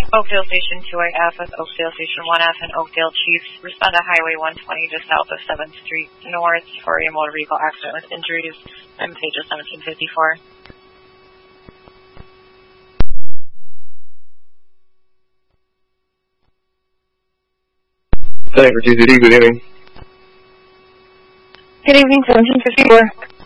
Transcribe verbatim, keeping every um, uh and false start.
Oakdale Station two A F with Oakdale Station one F and Oakdale Chiefs. Respond to Highway one twenty just south of seventh Street North for a motor vehicle accident with injuries. I'm pages seventeen fifty-four. Thank you for T C D. Good evening. Good evening, seventeen fifty-four.